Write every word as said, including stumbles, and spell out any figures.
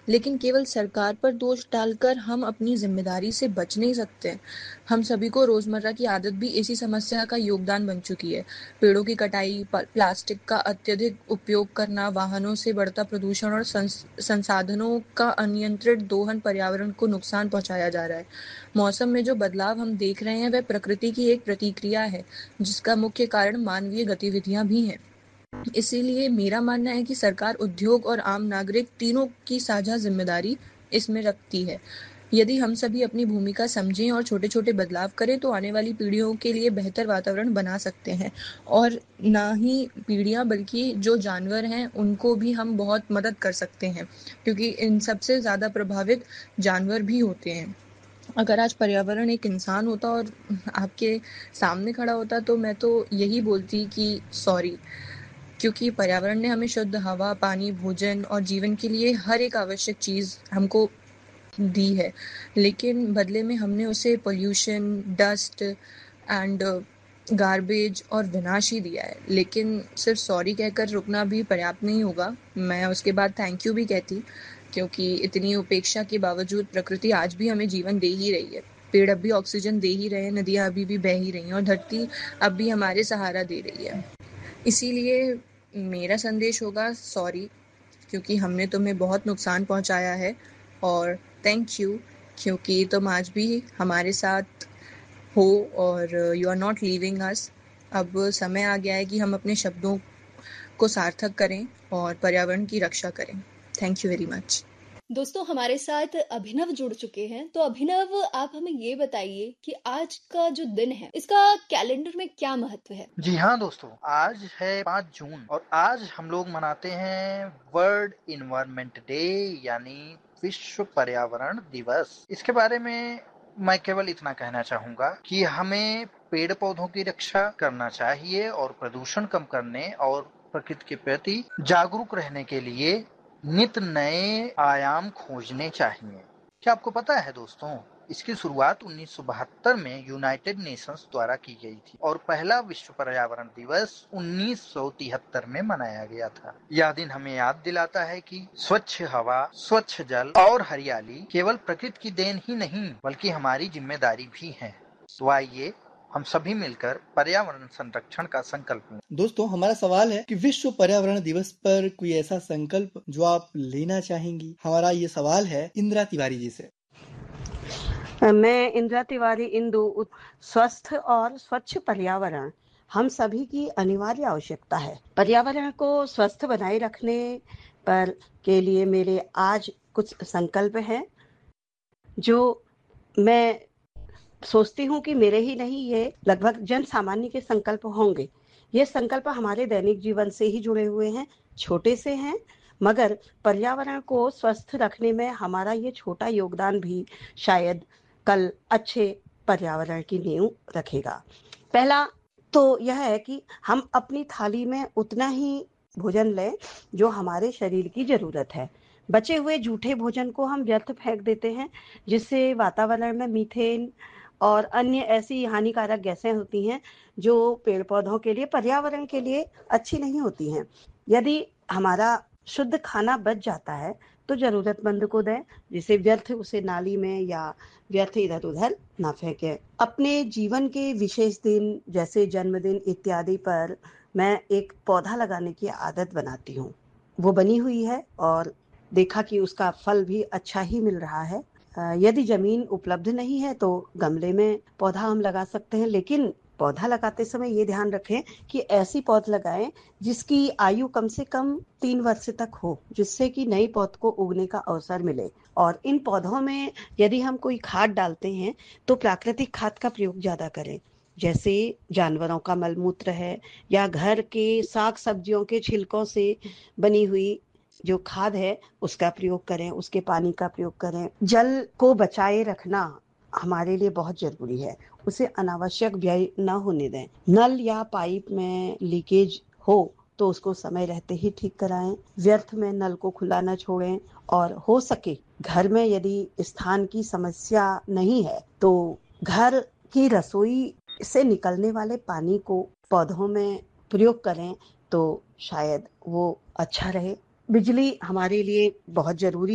लेकिन केवल सरकार पर दोष डालकर हम अपनी जिम्मेदारी से बच नहीं सकते। हम सभी को रोजमर्रा की आदत भी इसी समस्या का योगदान बन चुकी है। पेड़ों की कटाई, प्लास्टिक का अत्यधिक उपयोग करना, वाहनों से बढ़ता प्रदूषण और संसाधनों का अनियंत्रित दोहन पर्यावरण को नुकसान पहुंचाया जा रहा है। मौसम में जो बदलाव हम देख रहे हैं वह प्रकृति की एक प्रतिक्रिया है, जिसका मुख्य कारण मानवीय गतिविधियां भी हैं। इसीलिए मेरा मानना है कि सरकार, उद्योग और आम नागरिक तीनों की साझा जिम्मेदारी इसमें रखती है। यदि हम सभी अपनी भूमिका समझें और छोटे छोटे बदलाव करें तो आने वाली पीढ़ियों के लिए बेहतर वातावरण बना सकते हैं। और ना ही पीढ़ियां बल्कि जो जानवर हैं उनको भी हम बहुत मदद कर सकते हैं, क्योंकि इन सबसे ज़्यादा प्रभावित जानवर भी होते हैं। अगर आज पर्यावरण एक इंसान होता और आपके सामने खड़ा होता तो मैं तो यही बोलती कि सॉरी, क्योंकि पर्यावरण ने हमें शुद्ध हवा, पानी, भोजन और जीवन के लिए हर एक आवश्यक चीज़ हमको दी है, लेकिन बदले में हमने उसे पोल्यूशन, डस्ट एंड गार्बेज और विनाश ही दिया है। लेकिन सिर्फ सॉरी कहकर रुकना भी पर्याप्त नहीं होगा। मैं उसके बाद थैंक यू भी कहती, क्योंकि इतनी उपेक्षा के बावजूद प्रकृति आज भी हमें जीवन दे ही रही है। पेड़ अब भी ऑक्सीजन दे ही रहे हैं, नदियाँ अभी भी बह ही रही हैं और धरती अब भी हमारे सहारा दे रही है। इसीलिए मेरा संदेश होगा सॉरी, क्योंकि हमने तुम्हें बहुत नुकसान पहुंचाया है, और थैंक यू क्योंकि तुम आज भी हमारे साथ हो और यू आर नॉट लीविंग अस। अब समय आ गया है कि हम अपने शब्दों को सार्थक करें और पर्यावरण की रक्षा करें। Thank you very much. दोस्तों, हमारे साथ अभिनव जुड़ चुके हैं। तो अभिनव, आप हमें ये बताइए कि आज का जो दिन है इसका कैलेंडर में क्या महत्व है? जी हाँ दोस्तों, आज है पाँच जून और आज हम लोग मनाते हैं वर्ल्ड इन्वायरमेंट डे, यानी विश्व पर्यावरण दिवस। इसके बारे में मैं केवल इतना कहना चाहूंगा कि हमें पेड़ पौधों की रक्षा करना चाहिए और प्रदूषण कम करने और प्रकृति के प्रति जागरूक रहने के लिए नित नए आयाम खोजने चाहिए। क्या आपको पता है दोस्तों, इसकी शुरुआत उन्नीस सौ बहत्तर में यूनाइटेड नेशंस द्वारा की गई थी और पहला विश्व पर्यावरण दिवस उन्नीस सौ तिहत्तर में मनाया गया था। यह दिन हमें याद दिलाता है कि स्वच्छ हवा, स्वच्छ जल और हरियाली केवल प्रकृति की देन ही नहीं बल्कि हमारी जिम्मेदारी भी है। तो आइए हम सभी मिलकर पर्यावरण संरक्षण का संकल्प लें। दोस्तों, हमारा सवाल है कि विश्व पर्यावरण दिवस पर कोई ऐसा संकल्प जो आप लेना चाहेंगी। हमारा ये सवाल है इंदिरा तिवारी जी से। मैं इंदिरा तिवारी इंदु। स्वस्थ और स्वच्छ पर्यावरण हम सभी की अनिवार्य आवश्यकता है। पर्यावरण को स्वस्थ बनाए रखने पर के लिए मेरे आज कुछ संकल्प हैं जो मैं सोचती हूँ कि मेरे ही नहीं, ये लगभग जन सामान्य के संकल्प होंगे। ये संकल्प हमारे दैनिक जीवन से ही जुड़े हुए हैं, छोटे से हैं, मगर पर्यावरण को स्वस्थ रखने में हमारा ये छोटा योगदान भी शायद कल अच्छे पर्यावरण की नींव रखेगा। पहला तो यह है कि हम अपनी थाली में उतना ही भोजन लें जो हमारे शरीर की जरूरत है। बचे हुए जूठे भोजन को हम व्यर्थ फेंक देते हैं, जिससे वातावरण में मीथेन और अन्य ऐसी हानिकारक गैसें होती हैं जो पेड़ पौधों के लिए, पर्यावरण के लिए अच्छी नहीं होती हैं। यदि हमारा शुद्ध खाना बच जाता है तो जरूरतमंद को दें, जिसे व्यर्थ उसे नाली में या व्यर्थ इधर उधर ना फेंकें। अपने जीवन के विशेष दिन जैसे जन्मदिन इत्यादि पर मैं एक पौधा लगाने की आदत बनाती हूँ। वो बनी हुई है और देखा कि उसका फल भी अच्छा ही मिल रहा है। यदि जमीन उपलब्ध नहीं है तो गमले में पौधा हम लगा सकते हैं, लेकिन पौधा लगाते समय ये ध्यान रखें कि ऐसी पौध लगाएं जिसकी आयु कम से कम तीन वर्ष तक हो, जिससे कि नई पौध को उगने का अवसर मिले। और इन पौधों में यदि हम कोई खाद डालते हैं तो प्राकृतिक खाद का प्रयोग ज्यादा करें, जैसे जानवरों का मलमूत्र है या घर के साग सब्जियों के छिलकों से बनी हुई जो खाद है उसका प्रयोग करें, उसके पानी का प्रयोग करें। जल को बचाए रखना हमारे लिए बहुत जरूरी है, उसे अनावश्यक व्यय न होने दें। नल या पाइप में लीकेज हो तो उसको समय रहते ही ठीक कराएं। व्यर्थ में नल को खुला न छोड़ें और हो सके घर में यदि स्थान की समस्या नहीं है तो घर की रसोई से निकलने वाले पानी को पौधों में प्रयोग करें तो शायद वो अच्छा रहे। बिजली हमारे लिए बहुत जरूरी